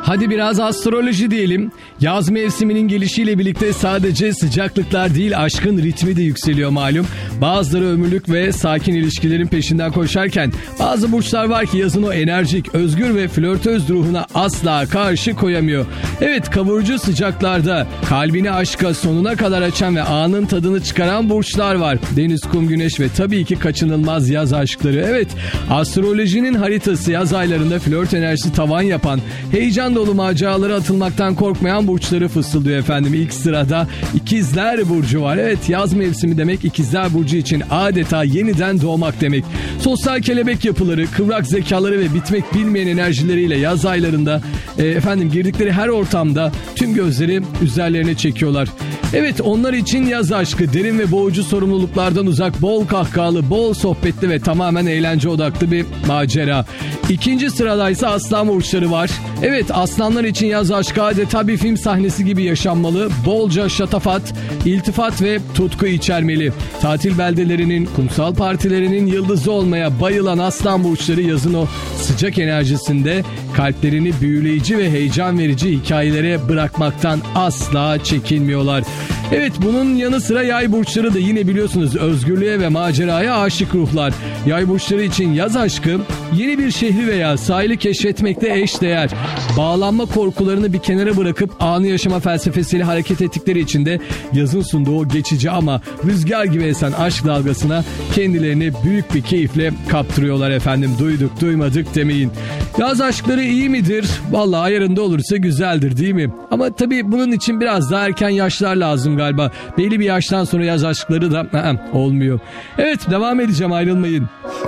Hadi biraz astroloji diyelim. Yaz mevsiminin gelişiyle birlikte sadece sıcaklıklar değil, aşkın ritmi de yükseliyor malum. Bazıları ömürlük ve sakin ilişkilerin peşinden koşarken bazı burçlar var ki yazın o enerjik, özgür ve flörtöz ruhuna asla karşı koyamıyor. Evet, kavurucu sıcaklarda kalbini aşka sonuna kadar açan ve anın tadını çıkaran burçlar var. Deniz, kum, güneş ve tabii ki kaçınılmaz yaz aşkları. Evet, astrolojinin haritası yaz aylarında flört enerjisi tavan yapan, heyecan dolu maceralara atılmaktan korkmayan burçları fısıldıyor efendim. İlk sırada İkizler Burcu var. Evet, yaz mevsimi demek İkizler Burcu için adeta yeniden doğmak demek. Sosyal kelebek yapıları, kıvrak zekaları ve bitmek bilmeyen enerjileriyle yaz aylarında girdikleri her ortamda tüm gözleri üzerlerine çekiyorlar. Evet, onlar için yaz aşkı derin ve boğucu sorumluluklardan uzak, bol kahkahalı, bol sohbetli ve tamamen eğlence odaklı bir macera. İkinci sırada ise Aslan burçları var. Evet, aslanlar için yaz aşkı adeta bir film sahnesi gibi yaşanmalı. Bolca şatafat, iltifat ve tutku içermeli. Tatil beldelerinin, kumsal partilerinin yıldızı olmaya bayılan aslan burçları yazın o sıcak enerjisinde kalplerini büyüleyici ve heyecan verici hikayelere bırakmaktan asla çekinmiyorlar. Evet, bunun yanı sıra yay burçları da yine biliyorsunuz özgürlüğe ve maceraya aşık ruhlar. Yay burçları için yaz aşkı yeni bir şehri veya sahili keşfetmekte eşdeğer. Bağlanma korkularını bir kenara bırakıp anı yaşama felsefesiyle hareket ettikleri için de yazın sunduğu o geçici ama rüzgar gibi esen aşk dalgasına kendilerini büyük bir keyifle kaptırıyorlar efendim. Duyduk duymadık demeyin. Yaz aşkları iyi midir? Vallahi ayarında olursa güzeldir, değil mi? Ama tabii bunun için biraz daha erken yaşlar lazım galiba. Belli bir yaştan sonra yaz aşkları da olmuyor. Evet, devam edeceğim, ayrılmayın.